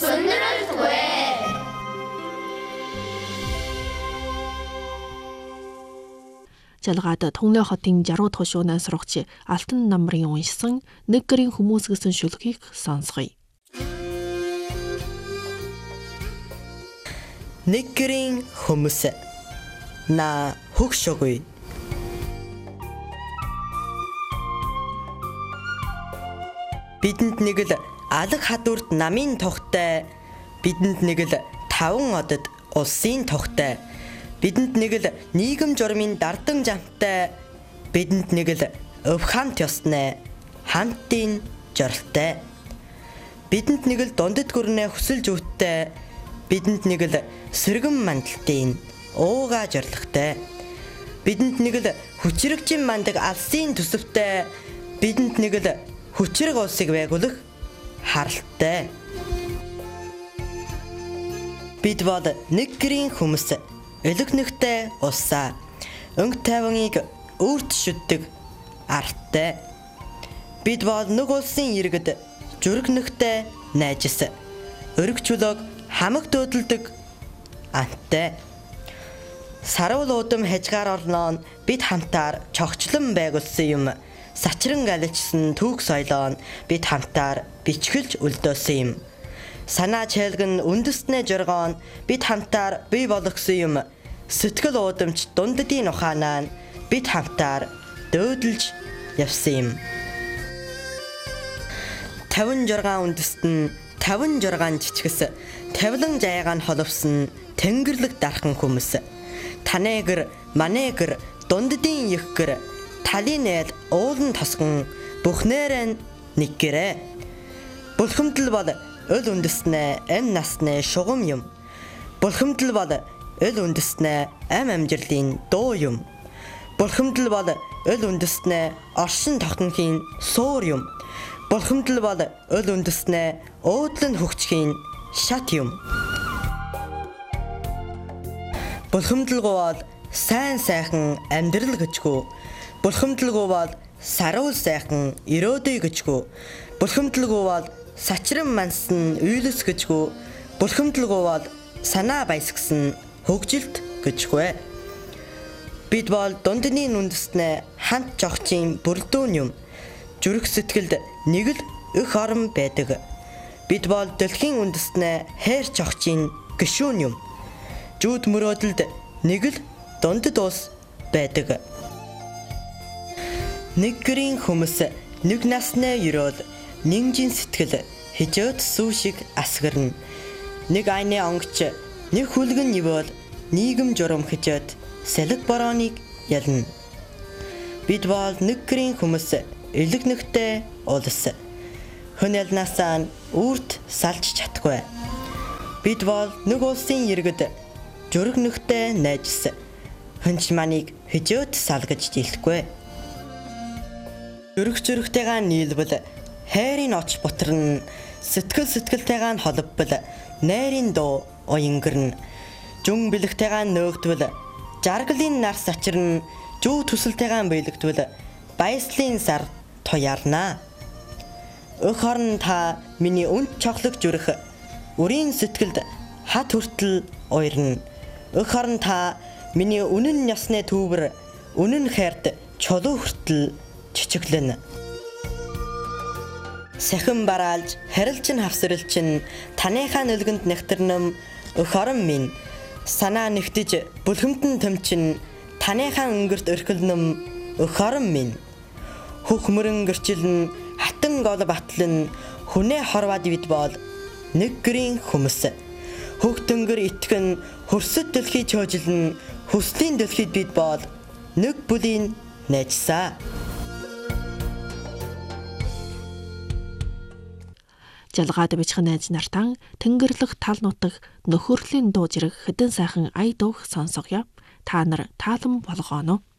Сонирхолгүй. Жалгаад Түнлээ хотын 60 дахь шуунаас сурагч Алтан намрын уншсан нэг гэрийн хүмүүс гэсэн шүлгийг сонсгоё. Нэг гэрийн хүмүүс на хөгшөгүй. Бидэнд нэг л алаг хадварт намын тогтой, бидэнд нэг л 5 одод улсын тогтой. Бидэнд нэг л нийгэм журмын дардан жамтай, бидэнд нэг л өв хамт ёсны хамтын жоралтай. Бидэнд нэг л дундад гүрнэ хүсэл зүвттэй, бидэнд нэг л сэргэн мандалтын ууга жорлагтай. Бидэнд нэг л хүчрэгжин мандаг алсын төсөвтэй, бидэнд нэг л хүчрэг улсыг байгуулах харалтай. Бид бол нэг гэрийн хүмүүс, өлөгнөхтэй улсаа, өнгө тайваныг өөрт шүддэг арттай. Бид бол нэг улсын иргэд, жүргнөхтэй найжс, өрг чулууг хамаг дөөдөлдөг антай. Саруул удам хажгаар орноо бид хамтаар чогчлон байгуулсан юм. Сачран галичсан түүх соёлоо бид хамтаар бичгэлж үлдөөсөн юм. Санаа чайлган үндэснэ жургаан бид хамтаар бий болгосон юм. Сэтгэл уудамч дундадын ухаанаа бид хамтаар дөөдөлж явсан юм. 56 үндэстэн 56 жичгэс тавлан жайгаан холовсон тэнгэрлэг дархан хүмүүс. Танэгэр, манэгэр, дундадын ихгэр, талинэл уулан тосгон бүхнээрэн нэг гэрэ. Булхамдал бол өл үндэснэ эм насны шугам юм. Булхамдал бол өл үндэснэ ам амжирлын дуу юм. Булхамдал бол өл үндэснэ оршин тохнохын суур юм. Булхамдал бол өл үндэснэ уудлан хөгжихийн шат юм. Булхамдалгүй бол сайн сайхан амьдрал гэжгүй. Булхамдалгүй бол саруул сайхан өрөөдөй гэжгүй. Булхамдалгүй бол сачран мансан үйлс гэжгүй. Булхамдалгүй бол санаа баясгсан хөгжилт гэжгүй. Бид бол дундны үндэснэ хамт жогчийн бүрдүүн юм. Зүрх сэтгэлд нэг л өх орон байдаг. Бид бол дэлхийн үндэснэ хайр жогчийн гишүүн юм. Жүүд мөрөөдөлд нэг л дундад улс байдаг. Нэг гэрийн хүмүүс нэг насны өрөөл нэгжин сэтгэл хижөөд сүү шиг асгарна. Нэг айны онгоч нэг хүлгэн нивэл нийгэм журам хижөөд сэлэг борооныг ялна. Бид бол нэг гэрийн хүмүүс элэгнөхтэй улс. Хүн ялнасаа үрт салж чадахгүй. Бид бол нэг улсын иргэд, жүргнөхтэй найжс. Хүнч маныг хижөөд салгаж жилэхгүй. Зүрхтэйгээ нийлбэл хайрын оч бутран, сэтгэлтэйгээ холбол найрын дуу уянгэрнэ. Жүн бэлэгтэйгээ нөөгдвөл жаргалын нар сачирна, жүү төсөлтэйгээ биелэгдвэл баяслын сар туяарна. Өх орн та миний үнт чоглог зүрх, үрийн сэтгэлд хат хүртэл уярна. Өх орн та миний үнэн ёсны түүбэр, үнэн хайрт чулуу хүртэл чичиглэн. Сэхэн бараалж, харилчин хавсралчин таныхаа нүлгэнд нэгтэрнэм өх орн минь. Санаа нэгтэж, бүлхэмтэн төмчин таныхаа өнгөрт өрхөлнөм өх орн минь. Хөх мөрөн гэрчилэн, хатан гол батлан, хүнээ хорваад бид бол нэг гэрийн хүмүүс. Хөх дөнгөр итгэн, хөрсөд дэлхий чөөжилэн, хүслийн дэлхийд бид бол нэг бүлийн найжсаа. Жалгаад бичхэн найз нартан тэнгэрлэг тал нутаг нөхөрлийн дуу зэрэг хэдэн сайхан ая дуух сонсгоё. Та нар таалан болгооно.